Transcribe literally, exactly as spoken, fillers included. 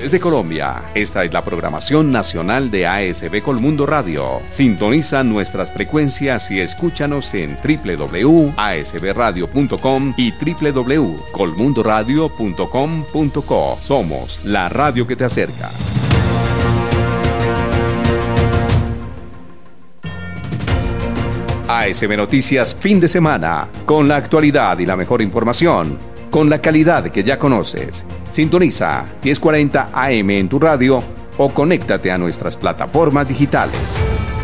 regiones de Colombia. Esta es la programación nacional de A S B Colmundo Radio. Sintoniza nuestras frecuencias y escúchanos en w w w punto a s b radio punto com y w w w punto colmundo radio punto com punto co. Somos la radio que te acerca. A S B Noticias fin de semana, con la actualidad y la mejor información, con la calidad que ya conoces. Sintoniza diez cuarenta A M en tu radio o conéctate a nuestras plataformas digitales.